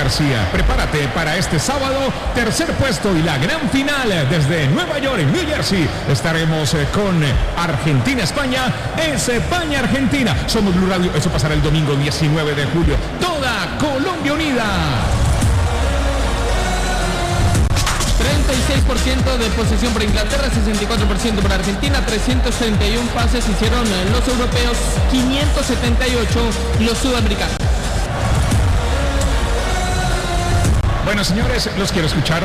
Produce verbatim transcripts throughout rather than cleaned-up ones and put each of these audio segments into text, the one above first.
García. Prepárate para este sábado, tercer puesto y la gran final desde Nueva York, en New Jersey. Estaremos con Argentina-España, es España-Argentina. Somos Blue Radio, eso pasará el domingo diecinueve de julio. Toda Colombia unida. treinta y seis por ciento de posesión para Inglaterra, sesenta y cuatro por ciento para Argentina, trescientos treinta y uno pases hicieron los europeos, quinientos setenta y ocho los sudamericanos. Bueno, señores, los quiero escuchar.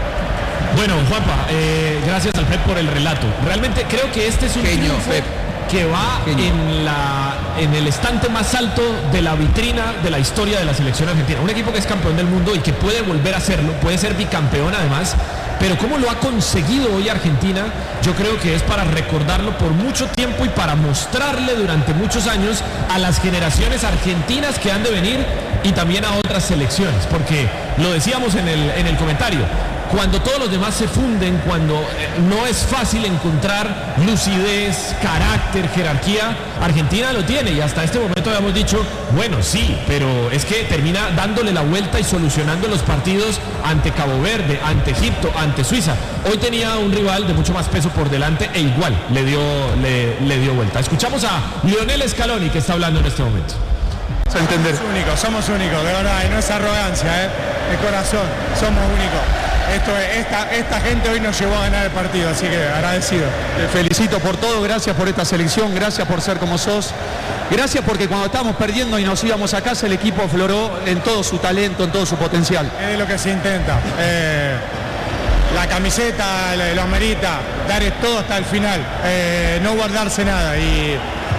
Bueno, Juanpa, eh, gracias al F E D por el relato. Realmente creo que este es un Pequeño, triunfo F E D. que va en, la, en el estante más alto de la vitrina de la historia de la selección argentina. Un equipo que es campeón del mundo y que puede volver a hacerlo, puede ser bicampeón además, pero cómo lo ha conseguido hoy Argentina, yo creo que es para recordarlo por mucho tiempo y para mostrarle durante muchos años a las generaciones argentinas que han de venir y también a otras selecciones, porque lo decíamos en el, en el comentario, cuando todos los demás se funden, cuando no es fácil encontrar lucidez, carácter, jerarquía, Argentina lo tiene y hasta este momento habíamos dicho, bueno, sí, pero es que termina dándole la vuelta y solucionando los partidos ante Cabo Verde, ante Egipto, ante Suiza. Hoy tenía un rival de mucho más peso por delante e igual le dio, le, le dio vuelta. Escuchamos a Lionel Scaloni que está hablando en este momento. Entender. Somos únicos, somos únicos, de verdad, y no es arrogancia, ¿eh? De corazón, somos únicos. Esto, esta, esta gente hoy nos llevó a ganar el partido, así que agradecido. Te felicito por todo, gracias por esta selección, gracias por ser como sos, gracias porque cuando estábamos perdiendo y nos íbamos a casa el equipo afloró en todo su talento, en todo su potencial. Es lo que se intenta, eh, la camiseta lo amerita, dar todo hasta el final, eh, no guardarse nada y,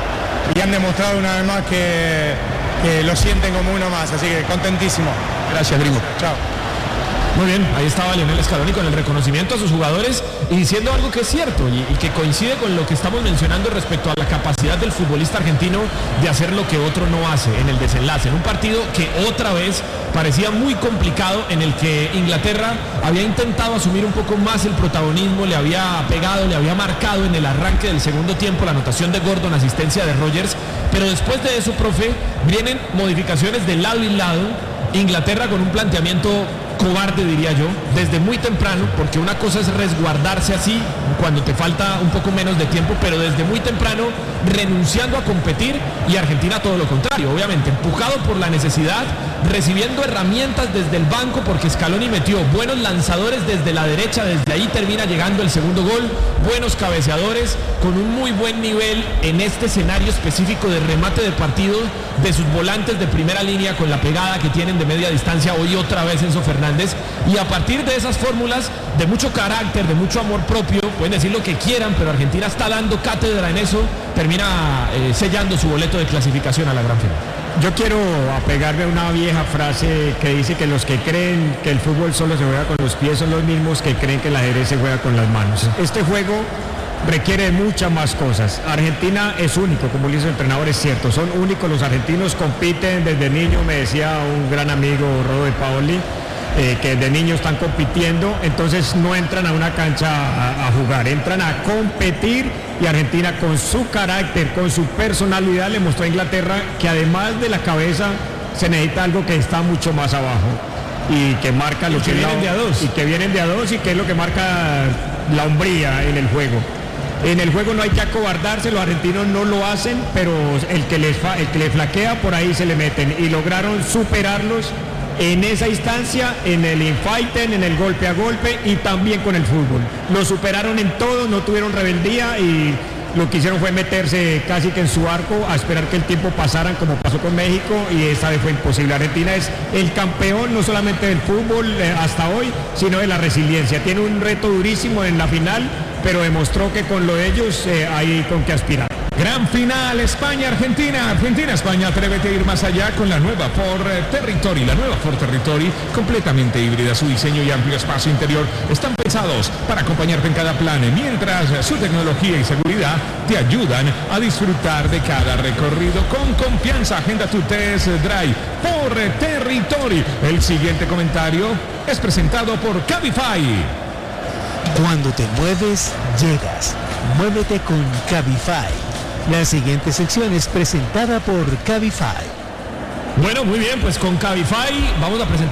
y han demostrado una vez más que, que lo sienten como uno más, así que contentísimo. Gracias, gringo. Chao. Muy bien, ahí estaba Lionel Scaloni con el reconocimiento a sus jugadores y diciendo algo que es cierto y, y que coincide con lo que estamos mencionando respecto a la capacidad del futbolista argentino de hacer lo que otro no hace en el desenlace, en un partido que otra vez parecía muy complicado, en el que Inglaterra había intentado asumir un poco más el protagonismo, le había pegado, le había marcado en el arranque del segundo tiempo la anotación de Gordon, asistencia de Rogers, pero después de eso, profe, vienen modificaciones de lado y lado, Inglaterra con un planteamiento cobarde, diría yo, desde muy temprano, porque una cosa es resguardarse así cuando te falta un poco menos de tiempo, pero desde muy temprano renunciando a competir, y Argentina todo lo contrario, obviamente empujado por la necesidad, recibiendo herramientas desde el banco, porque Scaloni metió buenos lanzadores desde la derecha, desde ahí termina llegando el segundo gol, buenos cabeceadores, con un muy buen nivel en este escenario específico de remate de partido de sus volantes de primera línea, con la pegada que tienen de media distancia, hoy otra vez Enzo Fernández, y a partir de esas fórmulas de mucho carácter, de mucho amor propio, pueden decir lo que quieran, pero Argentina está dando cátedra en eso, termina eh, sellando su boleto de clasificación a la gran final. Yo quiero apegarme a una vieja frase que dice que los que creen que el fútbol solo se juega con los pies son los mismos que creen que el ajedrez se juega con las manos. Este juego requiere de muchas más cosas. Argentina es único, como dice el entrenador, es cierto, son únicos, los argentinos compiten desde niños, me decía un gran amigo, Rodo de Paoli, eh, que de niños están compitiendo, entonces no entran a una cancha a, a jugar, entran a competir, y Argentina con su carácter, con su personalidad le mostró a Inglaterra que además de la cabeza se necesita algo que está mucho más abajo y que marca lo y que, que vienen la, de a dos y que vienen de a dos y que es lo que marca la hombría en el juego. En el juego no hay que acobardarse, los argentinos no lo hacen, pero el que les fa, el que le flaquea por ahí se le meten, y lograron superarlos en esa instancia, en el infighting, en el golpe a golpe y también con el fútbol. Lo superaron en todo, no tuvieron rebeldía y lo que hicieron fue meterse casi que en su arco a esperar que el tiempo pasara, como pasó con México, y esta vez fue imposible. Argentina es el campeón no solamente del fútbol eh, hasta hoy, sino de la resiliencia. Tiene un reto durísimo en la final, pero demostró que con lo de ellos eh, hay con qué aspirar. Gran final, España-Argentina. Argentina-España, atrévete a ir más allá con la nueva Ford Territory. La nueva Ford Territory, completamente híbrida, su diseño y amplio espacio interior están pensados para acompañarte en cada plan, mientras su tecnología y seguridad te ayudan a disfrutar de cada recorrido con confianza. Agenda tu test drive por Territory. El siguiente comentario es presentado por Cabify. Cuando te mueves, llegas. Muévete con Cabify. La siguiente sección es presentada por Cabify. Bueno, muy bien, pues con Cabify vamos a presentar